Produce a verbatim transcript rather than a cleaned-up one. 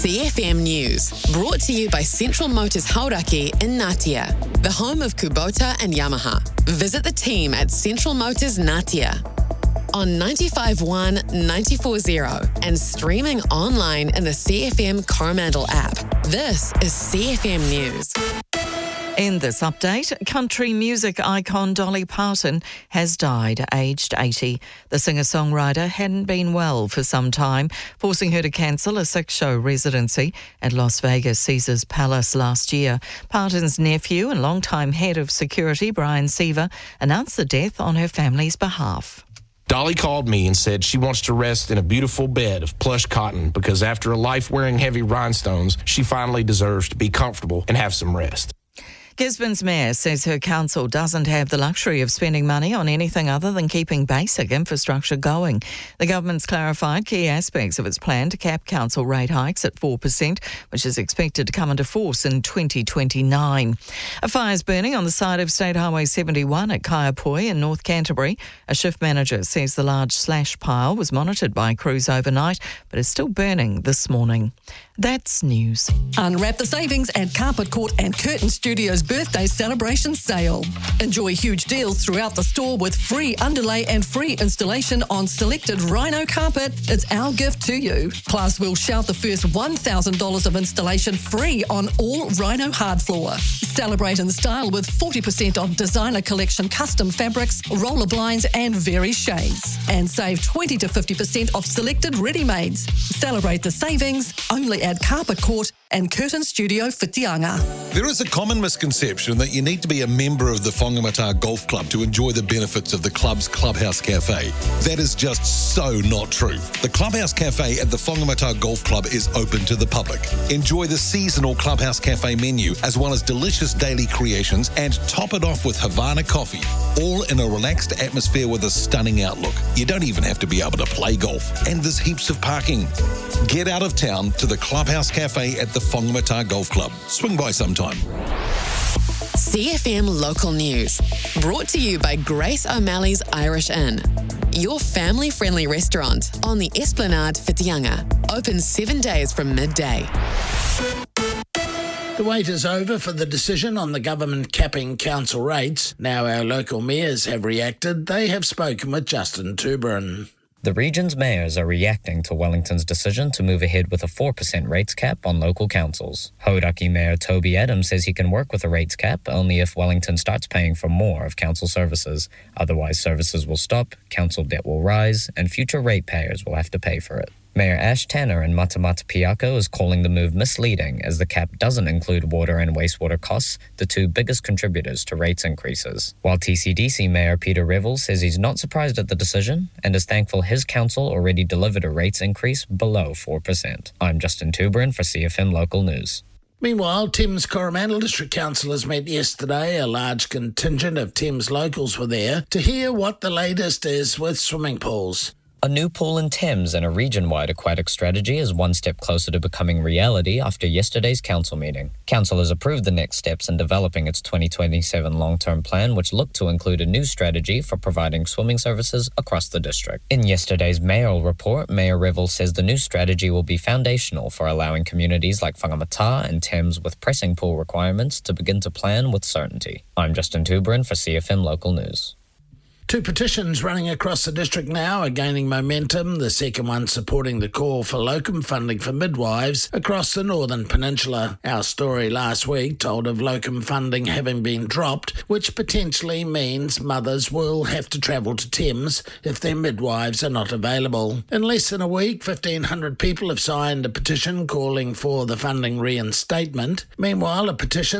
C F M News, brought to you by Central Motors Hauraki in Ngatea, the home of Kubota and Yamaha. Visit the team at Central Motors Ngatea on ninety-five point one, ninety-four point zero and streaming online in the C F M Coromandel app. This is C F M News. In this update, country music icon Dolly Parton has died, aged eighty. The singer-songwriter hadn't been well for some time, forcing her to cancel a six-show residency at Las Vegas Caesars Palace last year. Parton's nephew and longtime head of security, Brian Seaver, announced the death on her family's behalf. Dolly called me and said she wants to rest in a beautiful bed of plush cotton because after a life wearing heavy rhinestones, she finally deserves to be comfortable and have some rest. Gisborne's mayor says her council doesn't have the luxury of spending money on anything other than keeping basic infrastructure going. The government's clarified key aspects of its plan to cap council rate hikes at four percent, which is expected to come into force in twenty twenty-nine. A fire's burning on the side of State Highway seventy-one at Kaiapoi in North Canterbury. A shift manager says the large slash pile was monitored by crews overnight, but is still burning this morning. That's news. Unwrap the savings at Carpet Court and Curtain Studios birthday celebration sale. Enjoy huge deals throughout the store with free underlay and free installation on selected Rhino carpet. It's our gift to you. Plus, we'll shout the first one thousand dollars of installation free on all Rhino hard floor. Celebrate in style with forty percent off designer collection custom fabrics, roller blinds and very shades. And save twenty to fifty percent off selected ready-mades. Celebrate the savings only at Carpet Court and Curtain Studio Whitianga. There is a common misconception that you need to be a member of the Whangamata Golf Club to enjoy the benefits of the club's Clubhouse Cafe. That is just so not true. The Clubhouse Cafe at the Whangamata Golf Club is open to the public. Enjoy the seasonal Clubhouse Cafe menu as well as delicious daily creations and top it off with Havana coffee, all in a relaxed atmosphere with a stunning outlook. You don't even have to be able to play golf, and there's heaps of parking. Get out of town to the Clubhouse Cafe at the Whangamata Golf Club. Swing by sometime. C F M Local News, brought to you by Grace O'Malley's Irish Inn, your family-friendly restaurant on the Esplanade Whitianga. Open seven days from midday. The wait is over for the decision on the government capping council rates. Now our local mayors have reacted. They have spoken with Justin Tuberin. The region's mayors are reacting to Wellington's decision to move ahead with a four percent rates cap on local councils. Hauraki Mayor Toby Adams says he can work with a rates cap only if Wellington starts paying for more of council services. Otherwise, services will stop, council debt will rise, and future ratepayers will have to pay for it. Mayor Ash Tanner in Matamata Piako is calling the move misleading as the cap doesn't include water and wastewater costs, the two biggest contributors to rates increases. While T C D C Mayor Peter Revel says he's not surprised at the decision and is thankful his council already delivered a rates increase below four percent. I'm Justin Tuberin for C F M Local News. Meanwhile, Thames Coromandel District Councillors met yesterday. A large contingent of Thames locals were there to hear what the latest is with swimming pools. A new pool in Thames and a region-wide aquatic strategy is one step closer to becoming reality after yesterday's council meeting. Council has approved the next steps in developing its twenty twenty-seven long-term plan, which looked to include a new strategy for providing swimming services across the district. In yesterday's mayoral report, Mayor Revel says the new strategy will be foundational for allowing communities like Whangamata and Thames with pressing pool requirements to begin to plan with certainty. I'm Justin Tuberin for C F M Local News. Two petitions running across the district now are gaining momentum, the second one supporting the call for locum funding for midwives across the Northern Peninsula. Our story last week told of locum funding having been dropped, which potentially means mothers will have to travel to Thames if their midwives are not available. In less than a week, fifteen hundred people have signed a petition calling for the funding reinstatement. Meanwhile, a petition